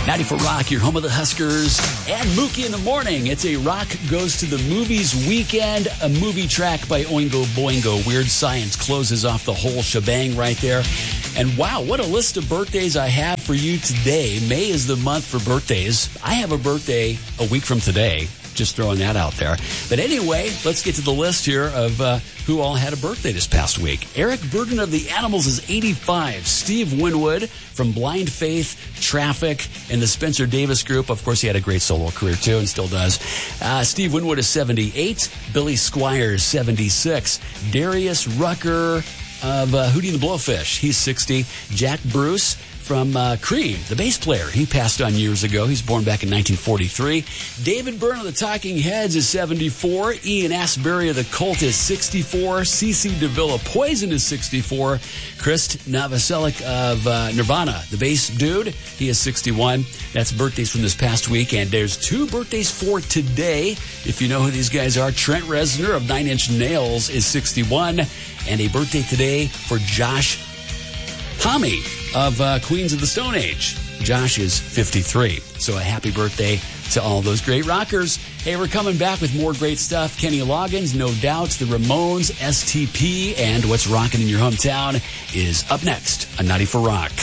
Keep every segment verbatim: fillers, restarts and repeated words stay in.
ninety-four Rock, your home of the Huskers, and Mookie in the morning. It's a Rock Goes to the Movies weekend. A movie track by Oingo Boingo. Weird Science closes off the whole shebang right there. And wow, what a list of birthdays I have for you today. May is the month for birthdays. I have a birthday a week from today. Just throwing that out there. But anyway, let's get to the list here of uh, who all had a birthday this past week. Eric Burden of the Animals is eighty-five. Steve Winwood from Blind Faith, Traffic, and the Spencer Davis Group. Of course, he had a great solo career, too, and still does. Uh, Steve Winwood is seventy-eight. Billy Squires, seventy-six. Darius Rucker of uh, Hootie and the Blowfish, he's sixty. Jack Bruce from uh, Cream, the bass player. He passed on years ago. He's born back in nineteen forty-three. David Byrne of the Talking Heads is seventy-four. Ian Astbury of the Cult is sixty-four. CeCe DeVille of Poison is sixty-four. Chris Novoselic of uh, Nirvana, the bass dude, he is sixty-one. That's birthdays from this past week. And there's two birthdays for today. If you know who these guys are, Trent Reznor of Nine Inch Nails is sixty-one. And a birthday today for Josh Homme of uh, Queens of the Stone Age. Josh is fifty-three. So a happy birthday to all those great rockers. Hey, we're coming back with more great stuff. Kenny Loggins, No Doubts, the Ramones, S T P, and What's Rockin' in Your Hometown is up next on ninety-four Rock.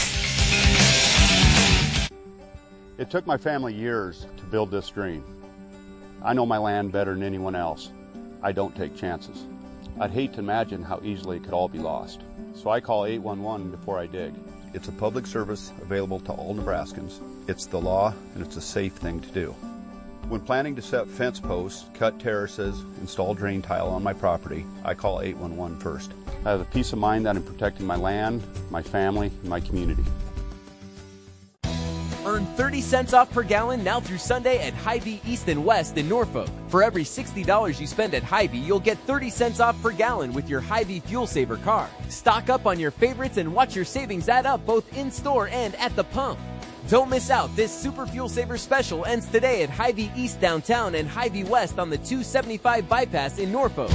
It took my family years to build this dream. I know my land better than anyone else. I don't take chances. I'd hate to imagine how easily it could all be lost. So I call eight one one before I dig. It's a public service available to all Nebraskans. It's the law, and it's a safe thing to do. When planning to set fence posts, cut terraces, install drain tile on my property, I call eight one one first. I have the peace of mind that I'm protecting my land, my family, and my community. Earn thirty cents off per gallon now through Sunday at Hy-Vee East and West in Norfolk. For every sixty dollars you spend at Hy-Vee, you'll get thirty cents off per gallon with your Hy-Vee Fuel Saver car. Stock up on your favorites and watch your savings add up both in-store and at the pump. Don't miss out. This Super Fuel Saver special ends today at Hy-Vee East downtown and Hy-Vee West on the two seventy-five bypass in Norfolk.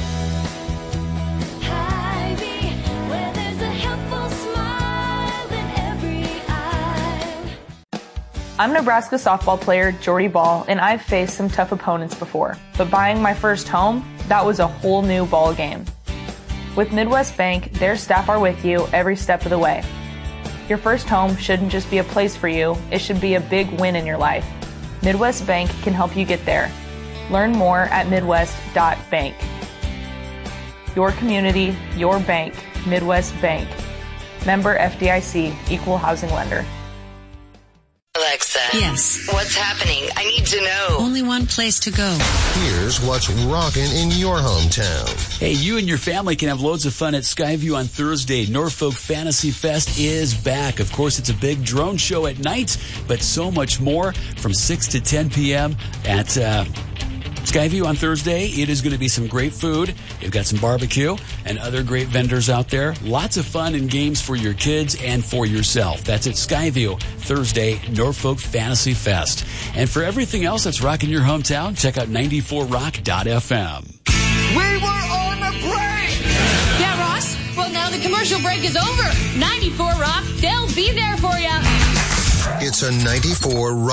I'm Nebraska softball player Jordy Ball, and I've faced some tough opponents before. But buying my first home, that was a whole new ball game. With Midwest Bank, their staff are with you every step of the way. Your first home shouldn't just be a place for you, it should be a big win in your life. Midwest Bank can help you get there. Learn more at midwest dot bank. Your community, your bank, Midwest Bank. Member F D I C, Equal Housing Lender. Alexa. Yes. What's happening? I need to know. Only one place to go. Here's what's rocking in your hometown. Hey, you and your family can have loads of fun at Skyview on Thursday. Norfolk Fantasy Fest is back. Of course, it's a big drone show at night, but so much more from six to ten p.m. at uh, Skyview on Thursday. It is going to be some great food. You've got some barbecue and other great vendors out there. Lots of fun and games for your kids and for yourself. That's at Skyview Thursday, Norfolk Fantasy Fest. And for everything else that's rocking your hometown, check out ninety-four rock dot f m. We were on a break! Yeah, Ross. Well, now the commercial break is over. ninety-four Rock, they'll be there for you. It's a ninety-four Rock.